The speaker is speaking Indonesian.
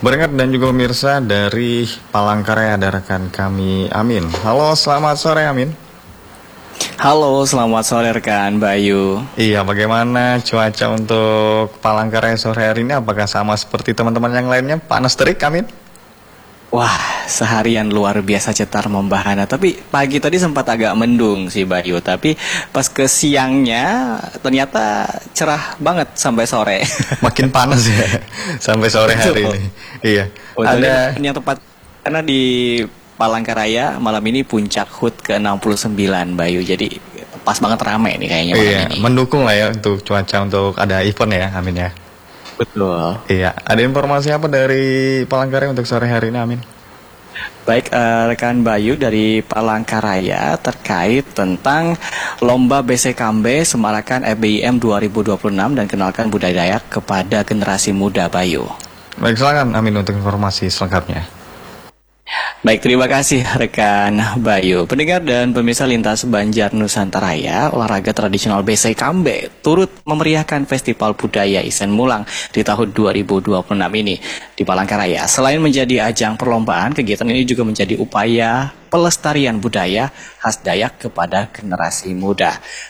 Berkat dan juga pemirsa dari Palangkaraya ada rekan kami Amin. Halo, selamat sore Amin. Halo, selamat sore rekan Bayu. Iya, bagaimana cuaca untuk Palangkaraya sore hari ini? Apakah sama seperti teman-teman yang lainnya? Panas terik Amin? Wah, seharian luar biasa cetar membahana. Tapi pagi tadi sempat agak mendung sih Bayu. Tapi pas ke siangnya ternyata cerah banget sampai sore. Makin panas ya sampai sore hari Betul. ini. Iya, Betul, ada. ini yang tepat karena di Palangkaraya malam ini puncak HUT ke-69 Bayu. Jadi pas banget rame nih kayaknya malam Iya, ini. mendukung lah ya untuk cuaca untuk ada event ya, Amin ya. Betul. Iya, ada informasi apa dari Palangkaraya untuk sore hari ini, Amin? Baik, rekan Bayu dari Palangkaraya terkait tentang Lomba BCKMB Semarakan FBIM 2026 dan kenalkan budaya Dayak kepada generasi muda Bayu. Baik, silakan Amin untuk informasi selengkapnya. Baik, terima kasih rekan Bayu. Pendengar dan pemirsa lintas Banjar Nusantaraya, olahraga tradisional BCKMB turut memeriahkan Festival Budaya Isen Mulang di tahun 2026 ini di Palangkaraya. Selain menjadi ajang perlombaan, kegiatan ini juga menjadi upaya pelestarian budaya khas Dayak kepada generasi muda.